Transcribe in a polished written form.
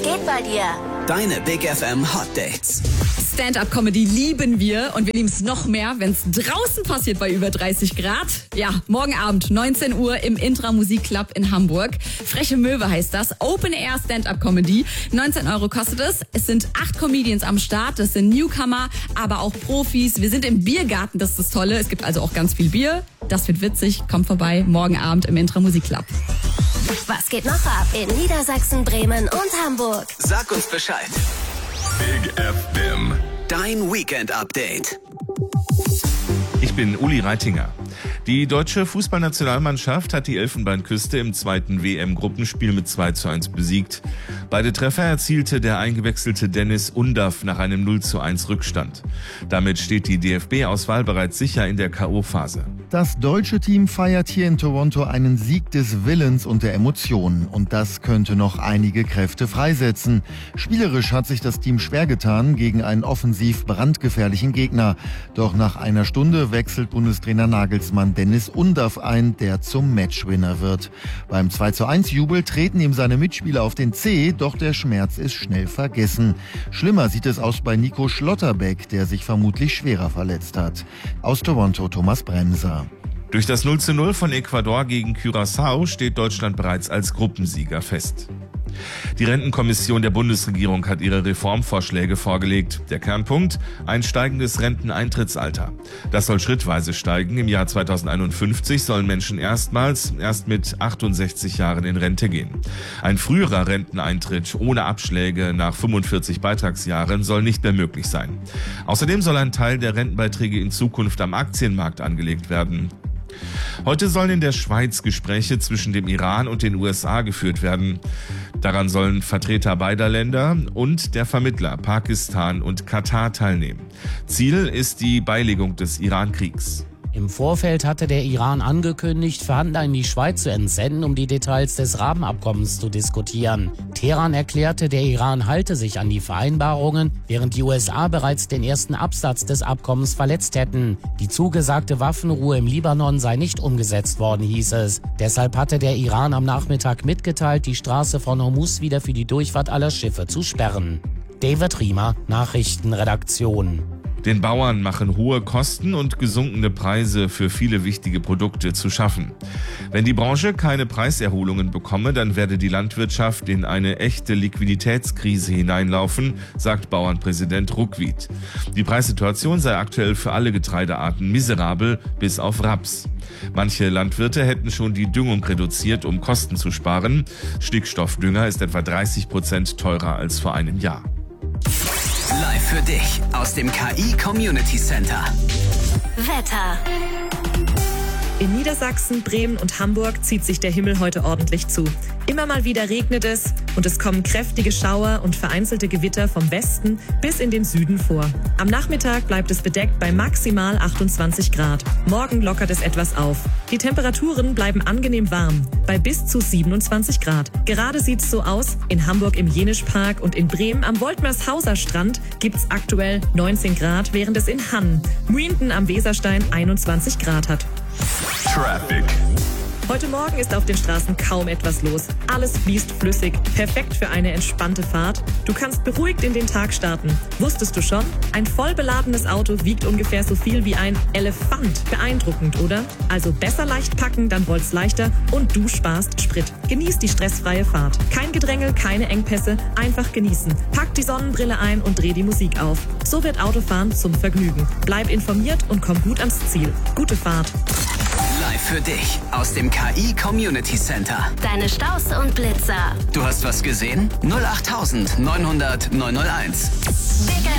geht bei dir? Deine Big FM Hot Dates. Stand-up-Comedy lieben wir und wir lieben es noch mehr, wenn es draußen passiert bei über 30 Grad. Ja, morgen Abend, 19 Uhr im Intra Musikclub in Hamburg. Freche Möwe heißt das. Open-Air Stand-up-Comedy. 19 Euro kostet es. Es sind 8 Comedians am Start. Das sind Newcomer, aber auch Profis. Wir sind im Biergarten, das ist das Tolle. Es gibt also auch ganz viel Bier. Das wird witzig. Kommt vorbei, morgen Abend im Intra Musikclub. Was geht noch ab in Niedersachsen, Bremen und Hamburg? Sag uns Bescheid. Big FM. Dein Weekend-Update. Ich bin Uli Reitinger. Die deutsche Fußballnationalmannschaft hat die Elfenbeinküste im zweiten WM-Gruppenspiel mit 2:1 besiegt. Beide Treffer erzielte der eingewechselte Dennis Undaff nach einem 0:1 Rückstand. Damit steht die DFB-Auswahl bereits sicher in der K.O.-Phase. Das deutsche Team feiert hier in Toronto einen Sieg des Willens und der Emotionen. Und das könnte noch einige Kräfte freisetzen. Spielerisch hat sich das Team schwer getan gegen einen offensiv brandgefährlichen Gegner. Doch nach einer Stunde wechselt Bundestrainer Nagelsmann Dennis Undaff ein, der zum Matchwinner wird. Beim 2:1-Jubel treten ihm seine Mitspieler auf den Zeh, doch der Schmerz ist schnell vergessen. Schlimmer sieht es aus bei Nico Schlotterbeck, der sich vermutlich schwerer verletzt hat. Aus Toronto Thomas Bremser. Durch das 0:0 von Ecuador gegen Curaçao steht Deutschland bereits als Gruppensieger fest. Die Rentenkommission der Bundesregierung hat ihre Reformvorschläge vorgelegt. Der Kernpunkt: ein steigendes Renteneintrittsalter. Das soll schrittweise steigen. Im Jahr 2051 sollen Menschen erst mit 68 Jahren in Rente gehen. Ein früherer Renteneintritt ohne Abschläge nach 45 Beitragsjahren soll nicht mehr möglich sein. Außerdem soll ein Teil der Rentenbeiträge in Zukunft am Aktienmarkt angelegt werden. Heute sollen in der Schweiz Gespräche zwischen dem Iran und den USA geführt werden. Daran sollen Vertreter beider Länder und der Vermittler Pakistan und Katar teilnehmen. Ziel ist die Beilegung des Iran-Kriegs. Im Vorfeld hatte der Iran angekündigt, Verhandler in die Schweiz zu entsenden, um die Details des Rahmenabkommens zu diskutieren. Teheran erklärte, der Iran halte sich an die Vereinbarungen, während die USA bereits den ersten Absatz des Abkommens verletzt hätten. Die zugesagte Waffenruhe im Libanon sei nicht umgesetzt worden, hieß es. Deshalb hatte der Iran am Nachmittag mitgeteilt, die Straße von Hormuz wieder für die Durchfahrt aller Schiffe zu sperren. David Riemer, Nachrichtenredaktion. Den Bauern machen hohe Kosten und gesunkene Preise für viele wichtige Produkte zu schaffen. Wenn die Branche keine Preiserholungen bekomme, dann werde die Landwirtschaft in eine echte Liquiditätskrise hineinlaufen, sagt Bauernpräsident Ruckwied. Die Preissituation sei aktuell für alle Getreidearten miserabel, bis auf Raps. Manche Landwirte hätten schon die Düngung reduziert, um Kosten zu sparen. Stickstoffdünger ist etwa 30% teurer als vor einem Jahr. Live für dich aus dem KI Community Center. Wetter. In Niedersachsen, Bremen und Hamburg zieht sich der Himmel heute ordentlich zu. Immer mal wieder regnet es und es kommen kräftige Schauer und vereinzelte Gewitter vom Westen bis in den Süden vor. Am Nachmittag bleibt es bedeckt bei maximal 28 Grad. Morgen lockert es etwas auf. Die Temperaturen bleiben angenehm warm, bei bis zu 27 Grad. Gerade sieht es so aus, in Hamburg im Jenischpark und in Bremen am Woltmershauser Strand gibt es aktuell 19 Grad, während es in Hann, Muinden am Weserstein 21 Grad hat. Traffic. Heute Morgen ist auf den Straßen kaum etwas los. Alles fließt flüssig, perfekt für eine entspannte Fahrt. Du kannst beruhigt in den Tag starten. Wusstest du schon? Ein voll beladenes Auto wiegt ungefähr so viel wie ein Elefant. Beeindruckend, oder? Also besser leicht packen, dann wollt's leichter und du sparst Sprit. Genieß die stressfreie Fahrt. Kein Gedrängel, keine Engpässe, einfach genießen. Pack die Sonnenbrille ein und dreh die Musik auf. So wird Autofahren zum Vergnügen. Bleib informiert und komm gut ans Ziel. Gute Fahrt. Live für dich aus dem KI Community Center. Deine Staus und Blitzer. Du hast was gesehen? 08900 901. Big